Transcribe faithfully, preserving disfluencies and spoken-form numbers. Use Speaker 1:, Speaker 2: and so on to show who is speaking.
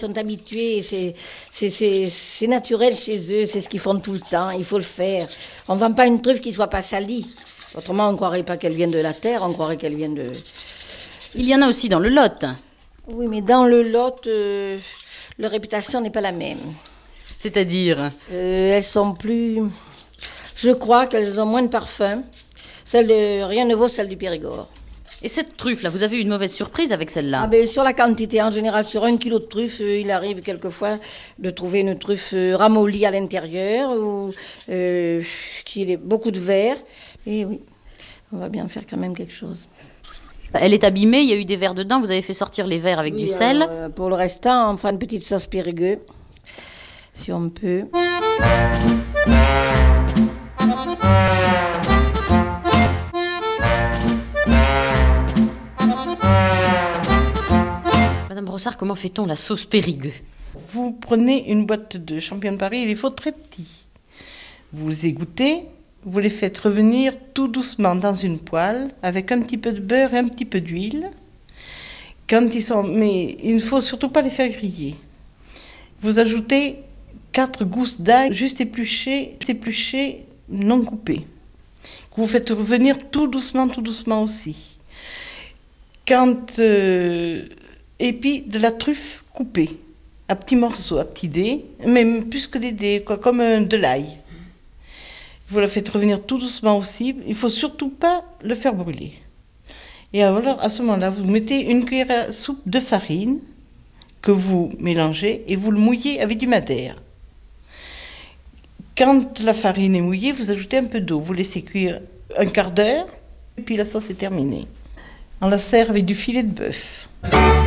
Speaker 1: sont habitués, c'est, c'est, c'est, c'est naturel chez eux, c'est ce qu'ils font tout le temps, il faut le faire. On ne vend pas une truffe qui ne soit pas salie. Autrement, on ne croirait pas qu'elle vienne de la terre, on croirait qu'elle vienne de...
Speaker 2: Il y en a aussi dans le Lot.
Speaker 1: Oui, mais dans le Lot, euh, leur réputation n'est pas la même.
Speaker 2: C'est-à-dire
Speaker 1: euh, Elles sont plus... Je crois qu'elles ont moins de parfum. Celle de... Rien ne vaut celle du Périgord.
Speaker 2: Et cette truffe-là, vous avez eu une mauvaise surprise avec celle-là?
Speaker 1: Ah ben, sur la quantité, en général, sur un kilo de truffe, euh, il arrive quelquefois de trouver une truffe euh, ramollie à l'intérieur, ou euh, qui ait beaucoup de verre. Et oui, on va bien faire quand même quelque chose.
Speaker 2: Elle est abîmée, il y a eu des verres dedans, vous avez fait sortir les verres avec
Speaker 1: oui,
Speaker 2: du sel.
Speaker 1: Euh, pour le restant, on fera une petite sauce Périgueux, si on peut.
Speaker 2: Madame Brossard, comment fait-on la sauce Périgueux?
Speaker 3: Vous prenez une boîte de champignons de Paris, il les faut très petits. Vous les égouttez, vous les faites revenir tout doucement dans une poêle avec un petit peu de beurre et un petit peu d'huile. Quand ils sont, mais il ne faut surtout pas les faire griller. Vous ajoutez quatre gousses d'ail juste épluchées, épluchées, non coupées. Vous faites revenir tout doucement, tout doucement aussi. Quand euh, et puis de la truffe coupée, à petits morceaux, à petits dés, même plus que des dés, quoi, comme euh, de l'ail. Vous la faites revenir tout doucement aussi. Il ne faut surtout pas le faire brûler. Et alors, à ce moment-là, vous mettez une cuillère à soupe de farine que vous mélangez et vous le mouillez avec du madère. Quand la farine est mouillée, vous ajoutez un peu d'eau. Vous laissez cuire un quart d'heure et puis la sauce est terminée. On la sert avec du filet de bœuf.